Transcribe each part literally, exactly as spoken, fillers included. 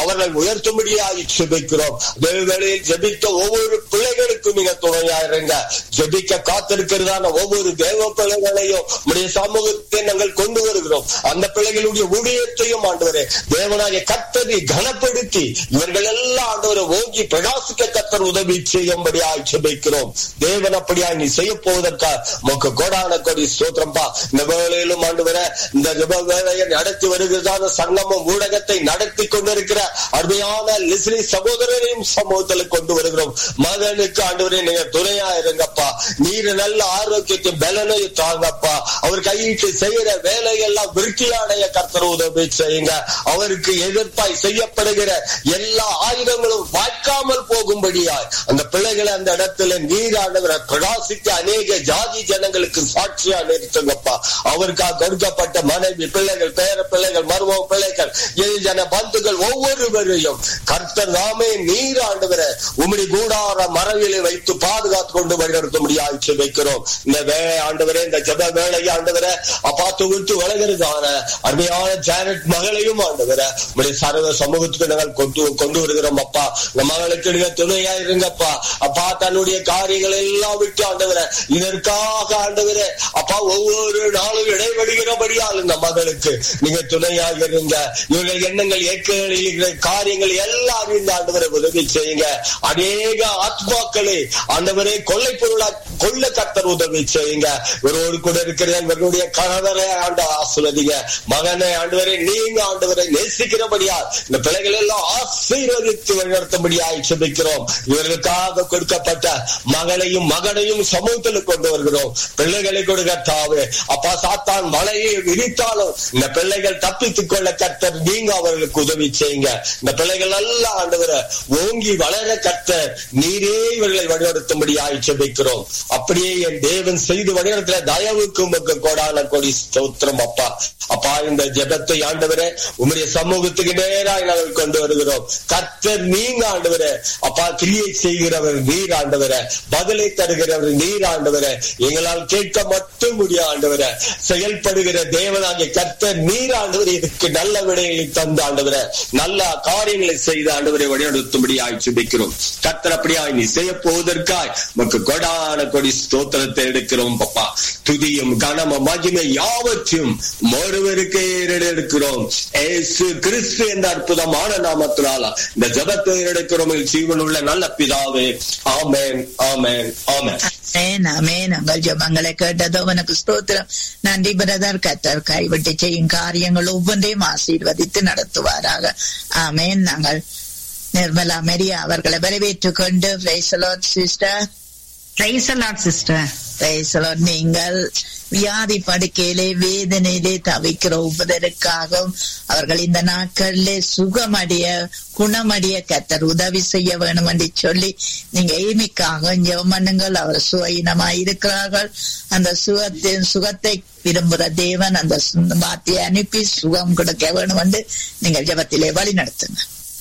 அவர்களை உயர்த்தும்படியாக ஜெபிக்கிறோம். தேவவேளையில் ஜெபித்த ஒவ்வொரு பிள்ளைகளுக்கும் நீங்க துணையா இருங்க. ஜெபிக்க காத்திருக்கிறதான ஒவ்வொரு தேவ பிள்ளைகளையும் உடைய சமூகத்தை நாங்கள் கொண்டு வருகிறோம். அந்த பிள்ளைகளுடைய ஊழியத்தையும் ஆண்டவரே தேவனாகிய கர்த்தரை கனப்படுத்தி இவர்கள் எல்லாம் ஆண்டவரை ஓங்கி பிரகாசிக்க கர்த்தர் உதவி செய்யும்படியாக ஜெபிக்கிறோம். தேவன் அப்படியா நீ செய்ய போவதற்காக உமக்கு கோடான கோடி ஸ்தோத்திரம்பா. இந்த வேளையிலும் ஆண்டவரே இந்த ஜெப வேளையை நடத்தி வருகிறதான சங்கமம் ஊடகத்தை நடத்தி கொண்டிருக்கிற அருமையான லிஸ்லி சகோதரரையும் சமூகத்தில் கொண்டு வருகிறோம். மகனுக்கு ஆண்டவரே நீங்க துணையா இருங்கப்பா. நீர் நல்ல ஆரோக்கியத்தை பலனையும் தாங்கப்பா. அவர் கையிட்டு செய்யற வேலையெல்லாம் விருத்தியடைய கர்த்தர் உதவி செய்யுங்க. அவருக்கு எதிர்ப்பாய் செய்யப்படுகிற எல்லா ஆயுதங்களும் வாய்க்காமல் போகும்படியாய் அந்த பிள்ளைகளை அந்த இடத்துல நீராண்டவரை பிரகாசிக்க அநேக ஜாதி ஜனங்களுக்கு சாட்சியா நிறுத்துங்கப்பா. அவருக்காக கொடுக்கப்பட்ட மனைவி பிள்ளைகள், பேர பிள்ளைகள், மருமக பிள்ளைகள், ஜன பந்துகள் ஒவ்வொருவரையும் கர்த்தர் நாமே நீராண்டவரை உம்முடைய கூடார மரவிலை வைத்து பாதுகாத்து கொண்டு வழிநடத்த முடியாது ஜெபிக்கிறோம். இந்த வேலை ஆண்டவரே இந்த ஜெப வேலையை ஆண்டவரை அப்பா தொகுத்து வளர்கிறதான அருமையான ஜானட் மகளையும் ஆண்டவரை உடைய சர்வ சமூகத்துக்கு நாங்கள் கொண்டு கொண்டு வருகிறோம். அப்பா இந்த மகளுக்கு நீங்க துணையா இருங்கப்பா. அப்பா தன்னுடைய காரியங்களை எல்லாம் விட்டு ஆண்டவரை இதற்காக ஆண்டவரை அப்பா ஒவ்வொரு நாளும் இடைவெடுகிறபடியால் இந்த மகளுக்கு நீங்க துணையாக இருங்க. இவர்கள் எண்ணங்கள் ஏற்களில் காரியங்கள் எல்லாரும் இந்த ஆண்டவரை உதவி செய்யுங்க. அநேக ஆத்மாக்களை ஆண்டவரை கொள்ளை பொருளா கொள்ள கர்த்தர் உதவி செய்யுங்க. இவரோடு கூட இருக்கிற இவர்களுடைய கணவரை ஆண்ட ஆசீர்வதிங்க. மகனை ஆண்டவரை நீங்க ஆண்டவரை நேசிக்கிறபடியா இந்த பிள்ளைகள் எல்லாம் ஆசீர்வதித்து வழிநடத்தும்படியாக ஜெபிக்கிறோம். இவர்களுக்காக கொடுக்கப்பட்ட மகளையும் மகனையும் சமூகத்தில் கொண்டு வருகிறோம். பிள்ளைகளை கொடுக்கத்தாவே அப்பா சாத்தான் மலையை விரித்தாலும் இந்த பிள்ளைகள் தப்பித்துக் கொள்ள கர்த்தர் நீங்க அவர்களுக்கு உதவி செய்யுங்க. இந்த பிள்ளைகள் எல்லாம் ஆண்டவரை ஓங்கி வளர கர்த்தர் நீரே இவர்களை வழிநடத்தும்படியாக ஜெபிக்கிறோம். அப்படியே என் தேவன் செய்து வழிநடத்துற தயவுக்கு உமக்கு கோடான கோடி ஸ்தோத்திரம் அப்பா. அப்பா இந்த ஜெபத்தை ஆண்டவரே உம்முடைய சமூகத்துக்கு நேராக நாங்கள் கொண்டு வருகிறோம். கர்த்தர் நீங்க ஆண்டவரே அப்பா கிரியை செய்கிறவர் நீர் ஆண்டவரே, பதிலை தருகிறவர் நீர் ஆண்டவரே, எங்களால் கேட்க மட்டும் முடியாது ஆண்டவரே, செயல்படுகிற தேவனாகிய கர்த்தர் நீர் ஆண்டவரே. இதுக்கு நல்ல விடைகளை தந்து ஆண்டவரே நல்ல காரியங்களை செய்து ஆண்டவரை வழிநடத்தும்படியாய் ஜெபிக்கிறோம். கர்த்தர் அப்படியாய் நீ செய்ய போவதற்காய் உமக்கு கொடான கொடி ஸ்தோத்திரத்தை எடுக்கிறோம் அப்பா. துதியும் கனமும் மகிமை யாவற்றையும் ஒருவருக்கே எடுக்கிறோம். இயேசு கிறிஸ்து என்ற அற்புதமான நாமத்தினால இந்த ஜெபத்தை எடுக்கிறோம் ஜீவனுள்ள நல்ல பிதாவே. ஆமென், ஆமென், ஆமென். ஆமென். உங்கள் ஜெபங்களை கேட்டதோ உனக்கு ஸ்தோத்திரம். நன்றி பிரதர். கர்த்தர் கைவிட்டு செய்யும் காரியங்கள் ஒவ்வொன்றையும் ஆசீர்வதித்து நடத்துவாராக. ஆமென். நாங்கள் நிர்மலா மெரியா அவர்களை வரவேற்றுக் கொண்டு praise the Lord sister. Praise the Lord sister. Praise the Lord. நீங்கள் வியாதி படுக்கையிலே வேதனையிலே தவிக்கிற ஒவ்வொருவருக்காகவும் அவர்கள் இந்த நாட்களிலே சுகமடைய குணமடைய கர்த்தர் உதவி செய்ய வேணும் என்று சொல்லி நீங்க ஏமிக்காக ஜெபம் பண்ணுங்கள். அவர் சுயினமாய் இருக்கிறார்கள். அந்த சுகத்தின் சுகத்தை விரும்புகிற தேவன் அந்த வார்த்தையை அனுப்பி சுகம் கொடுக்க வேணும் என்று நீங்கள் ஜெபத்திலே வழி நடத்துங்க.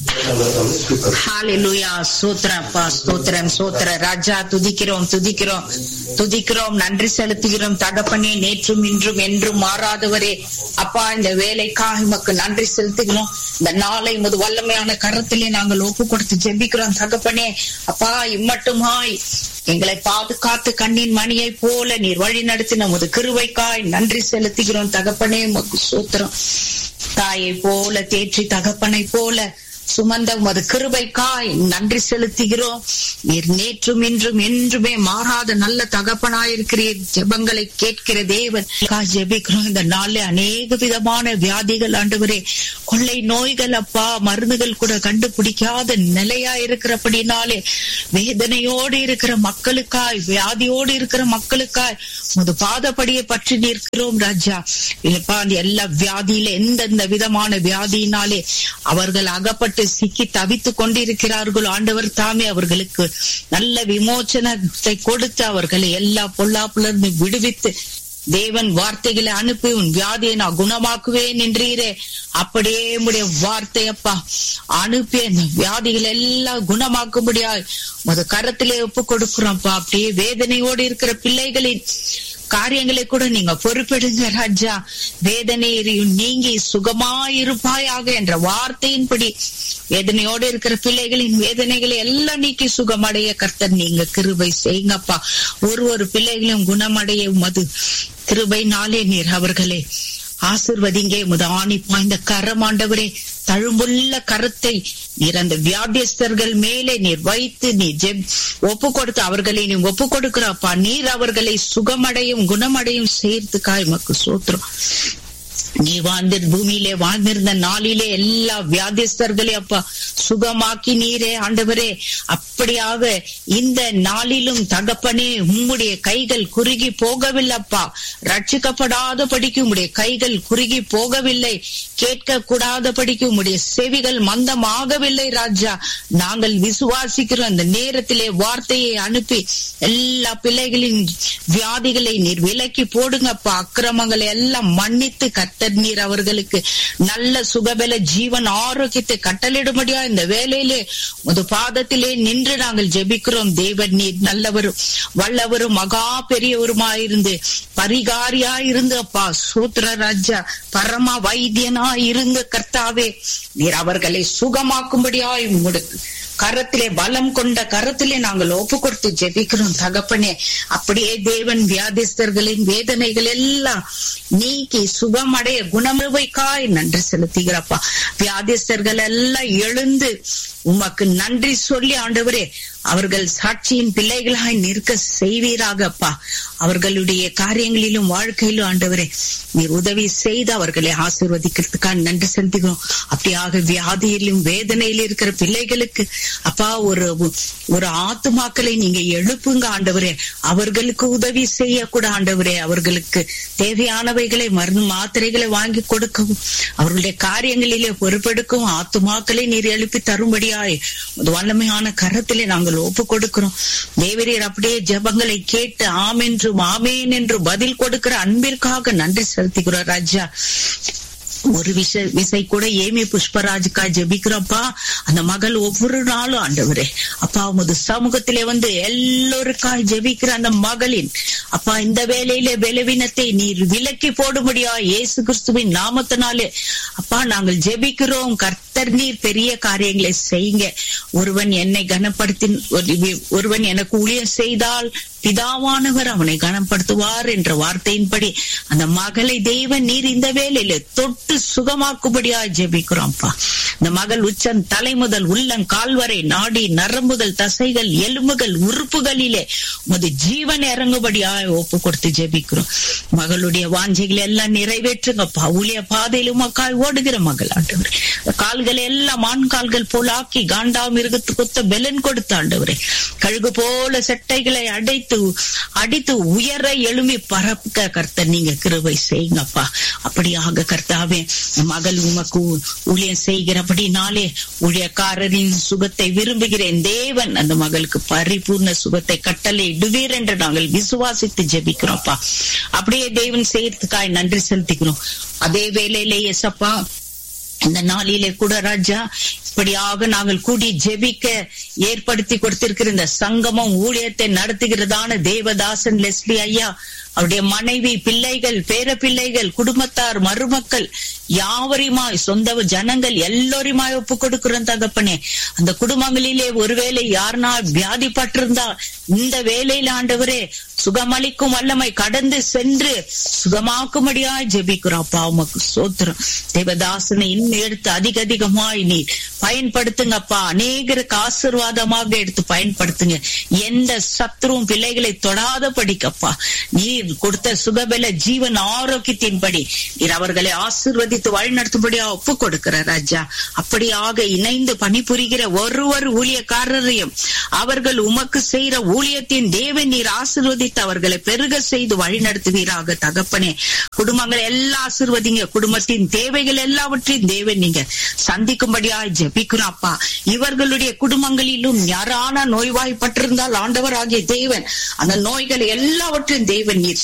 ஹalleluya. ஸ்தோத்திரப்பா, ஸ்தோத்திரம், ஸ்தோத்திர ராஜா. துதிக்கிறோம், துதிக்கிறோம், துதிக்கிறோம், நன்றி செலுத்துகிறோம் தகப்பனே. நேற்றும் இன்றும் என்றும் மாறாதவரே அப்பா, இந்த வேலைக்காக உமக்கு நன்றி செலுத்துகிறோம். இந்த நாளை முது வல்லமையான கரத்திலே நாங்கள் ஒப்பு கொடுத்து ஜெபிக்கிறோம் தகப்பனே. அப்பா இம்மட்டுமாய் எங்களை பாதுகாத்து கண்ணின் மணியை போல நீர் வழி நடத்தின உமது கிருபைக்காய் நன்றி செலுத்துகிறோம் தகப்பனே. உமக்கு ஸ்தோத்திரம். தாயை போல தேற்றி தகப்பனை போல சுமந்த உமது கிருபைக்காய் நன்றி செலுத்துகிறோம். நீர் நேற்றும் இன்றும் என்றுமே மாறாத நல்ல தகப்பனாயிருக்கிறீர். ஜெபங்களை கேட்கிற தேவன் ஜெபிக்கிறோம். இந்த நாளில் அநேக விதமான வியாதிகள் ஆண்டவரே, கொள்ளை நோய்கள் அப்பா, மருந்துகள் கூட கண்டுபிடிக்காத நிலையா இருக்கிறபடினாலே வேதனையோடு இருக்கிற மக்களுக்காய், வியாதியோடு இருக்கிற மக்களுக்காய் உமது பாதப்படியை பற்றி நிற்கிறோம் ராஜா. இல்லப்பா அந்த எல்லா வியாதியில எந்தெந்த விதமான வியாதியினாலே அவர்கள் அகப்பட்டு சிக்கி தவித்துக் கொண்டிருக்கிறார்கள் ஆண்டவர் தாமே அவர்களுக்கு நல்ல விமோச்சனத்தை கொடுத்து அவர்களை எல்லா பொல்லாப்புலருந்து விடுவித்து தேவன் வார்த்தைகளை அனுப்பி உன் வியாதியை நான் குணமாக்குவேன் என்றீரே. அப்படியே உடைய வார்த்தையப்பா அனுப்பி அந்த வியாதிகள் எல்லாம் குணமாக்கும்படியா உமது கரத்திலே ஒப்பு கொடுக்கிறோம்ப்பா. அப்படியே வேதனையோடு இருக்கிற பிள்ளைகளின் காரியங்களை கூட நீங்க பொறுப்பெடுங்க ராஜா. வேதனையும் நீங்கி சுகமாயிருப்பாயாக என்ற வார்த்தையின்படி வேதனையோடு இருக்கிற பிள்ளைகளின் வேதனைகளை எல்லாம் நீக்கி சுகமடைய கர்த்தர் நீங்க கிருபை செய்யுங்கப்பா. ஒரு ஒரு பிள்ளைகளையும் குணமடைய உமது கிருபை நாளே நீர் அவர்களை ஆசிர்வதிங்க. உமது ஆணி பாய்ந்த கரம் ஆண்டவரே, தழும்புள்ள கரத்தை நீர் அந்த வியாதியஸ்தர்கள் மேலே நீர் வைத்து நீ ஜெப் ஒப்பு கொடுத்து அவர்களை நீ ஒப்பு கொடுக்கிறப்பா. நீர் அவர்களை சுகமடையும் குணமடையும் சேர்த்துக்காய் மக்கு சோத்திரம். நீ வாழ்ந்த பூமியிலே வாழ்ந்திருந்த நாளிலே எல்லா வியாதிஸ்தர்களே அப்பா சுகமாக்கி நீரே ஆண்டவரே. அப்படியாக இந்த நாளிலும் தகப்பனே உம்முடைய கைகள் குறுகி போகவில்லைப்பா. ரட்சிக்கப்படாத படிக்கு உம்முடைய கைகள் குறுகி போகவில்லை. கேட்க கூடாத படிக்கு உம்முடைய செவிகள் மந்தமாகவில்லை ராஜா. நாங்கள் விசுவாசிக்கிறோம். அந்த நேரத்திலே வார்த்தையை அனுப்பி எல்லா பிள்ளைகளின் வியாதிகளை நீர் விலக்கி போடுங்கப்பா. அக்கிரமங்களை எல்லாம் மன்னித்து கர்த்தர் நீர் அவர்களுக்கு நல்ல சுகபல ஜீவன் ஆரோக்கியத்தை கட்டளிடும்படியா இந்த வேலையிலே உமது பாதத்திலே நின்று நாங்கள் ஜெபிக்கிறோம். தேவன் நீர் நல்லவரும் வல்லவரும் மகா பெரியவருமாயிருந்து பரிகாரியாயிருந்து அப்பா சூத்திர ராஜா பரம வைத்தியனா இருந்து கர்த்தாவே நீர் அவர்களை சுகமாக்கும்படியாய் முடுக்கு கரத்திலே பலம் கொண்ட கரத்திலே நாங்கள் ஒப்பு கொடுத்து ஜெபிக்கிறோம் தகப்பனே. அப்படியே தேவன் வியாதிஸ்தர்களின் வேதனைகள் எல்லாம் நீக்கி சுகமடைய குணமுவைக்காய் நன்றி செலுத்துகிறப்பா. வியாதிஸ்தர்கள் எல்லாம் எழுந்து உமக்கு நன்றி சொல்லி ஆண்டவரே அவர்கள் சாட்சியின் பிள்ளைகளாய் நிற்க செய்வீராகப்பா. அவர்களுடைய காரியங்களிலும் வாழ்க்கையிலும் ஆண்டவரே நீர் உதவி செய்து அவர்களை ஆசீர்வதிக்கிறதுக்காக நன்றி செலுத்துகிறோம். அப்படியாக வியாதியிலும் வேதனையிலும் இருக்கிற பிள்ளைகளுக்கு அப்பா ஒரு ஒரு ஆத்துமாக்களை நீங்க எழுப்புங்க ஆண்டவரே. அவர்களுக்கு உதவி செய்யக்கூட ஆண்டவரே. அவர்களுக்கு தேவையானவைகளை மருந்து மாத்திரைகளை வாங்கி கொடுக்கவும் அவர்களுடைய காரியங்களிலே பொறுப்பெடுக்கவும் ஆத்துமாக்களை நீர் எழுப்பி தரும்படியாய் வல்லமையான கரத்திலே நாங்கள் ஒப்பு கொடுக்கிறோம். தேவரீர் அப்படியே ஜெபங்களை கேட்டு ஆம் என்றும் ஆமேன் என்று பதில் கொடுக்கிற அன்பிற்காக நன்றி செலுத்துகிறோம் ராஜா. ஒரு விஷ விசை கூட ஏமி புஷ்பராஜுக்கா ஜெபிக்கிறப்பா. அந்த மகள் ஒவ்வொரு நாளும் ஆண்டவரே அப்பா உமது சமூகத்திலே வந்து எல்லோருக்காய் ஜெபிக்கிற அந்த மகளின் அப்பா இந்த வேளையிலே பலவீனத்தை நீர் விலக்கி போடும்படியா இயேசு கிறிஸ்துவின் நாமத்தினாலே அப்பா நாங்கள் ஜெபிக்கிறோம். கர்த்தர் நீர் பெரிய காரியங்களை செய்யுங்க. ஒருவன் என்னை கனப்படுத்தி ஒருவன் எனக்கு ஊழியம் செய்தால் பிதாவானவர் அவனை கனப்படுத்துவார் என்ற வார்த்தையின்படி அந்த மகளை தேவன் நீர் இந்த வேளையில தொட்டு சுகமாக்கும்படியா ஜெபிக்கிறோம்ப்பா. இந்த மகள் உச்சன் தலை முதல் உள்ளம் கால்வரை நாடி நரம்புகள் தசைகள் எலும்புகள் உறுப்புகளிலே உமது ஜீவன் இறங்கும்படியா ஒப்பு கொடுத்து ஜெபிக்கிறோம். மகளுடைய வாஞ்சைகளை எல்லாம் நிறைவேற்றுங்கப்பா. ஊழிய பாதையிலும் மக்காய் ஓடுகிற மகள் ஆண்டவரே கால்களை எல்லாம் ஆண் கால்கள் போல ஆக்கி காண்டா மிருகத்து கொத்த பெலன் கொடுத்த ஆண்டவரே கழுகு போல செட்டைகளை அடைத்து அடித்து உயர எழும்பி பறக்க கர்த்தர் நீங்க கிருபை செய்யுங்கப்பா. அப்படியாக கர்த்தாவே மகள் உமக்கு ஊழியம் செய்கிறபடினாலே ஊழியக்காரரின் சுகத்தை விரும்புகிறேன் தேவன் அந்த மகளுக்கு பரிபூர்ண சுகத்தை கட்டளை இடுவீர் என்று நாங்கள் விசுவாசித்து ஜெபிக்கிறோம்ப்பா. அப்படியே தேவன் செய்யறதுக்காய் நன்றி செலுத்திக்கிறோம். அதே வேளையிலே எசப்பா இந்த நாளிலே கூட ராஜா இப்படியாக நாங்கள் கூடி ஜெபிக்க ஏற்படுத்தி கொடுத்திருக்கிற இந்த சங்கமம் ஊழியத்தை நடத்துகிறதான தேவதாசன் லெஸ்லி ஐயா அவருடைய மனைவி பிள்ளைகள் பேர பிள்ளைகள் குடும்பத்தார் மருமக்கள் யாவரையுமாய் சொந்த ஜனங்கள் எல்லோருமாய் ஒப்பு கொடுக்கிறோம் தகப்பனே. அந்த குடும்பங்களிலே ஒருவேளை யாருனா வியாதிப்பட்டிருந்தா இந்த வேலையில் ஆண்டவரே சுகமளிக்கும் வல்லமை கடந்து சென்று சுகமாக்கும்படியாய் ஜெபிக்கிறோம்ப்பா. உமக்கு சோத்திரம். தேவதாசனை இன்னும் எடுத்து அதிக அதிகமாய் நீ பயன்படுத்துங்கப்பா. அநேகருக்கு ஆசீர்வாதமாக எடுத்து பயன்படுத்துங்க. எந்த சத்துருவும் பிள்ளைகளை தொடாத படிக்கப்பா நீர் கொடுத்த சுகபல ஜீவன் ஆரோக்கியத்தின்படி நீர் அவர்களை ஆசீர்வதித்து வழிநடத்தும்படியா ஒப்பு கொடுக்கிற ராஜா. அப்படியாக இணைந்து பணிபுரிகிற ஒருவர் ஊழியக்காரரையும் அவர்கள் உமக்கு செய்கிற ஊழியத்தின் தேவன் நீர் ஆசீர்வதித்து அவர்களை பெருக செய்து வழிநடத்துவீராக தகப்பனே. குடும்பங்களை எல்லாம் ஆசீர்வதிங்க. குடும்பத்தின் தேவைகள் எல்லாவற்றையும் தேவன் நீங்க சந்திக்கும்படியா ஜெபிக்கிறோம் அப்பா. இவர்களுடைய குடும்பங்களிலும் யாரான நோய்வாய்ப்பட்டிருந்தால் ஆண்டவர் ஆகிய தேவன் அந்த நோய்களை எல்லாவற்றையும் தேவன் நீர்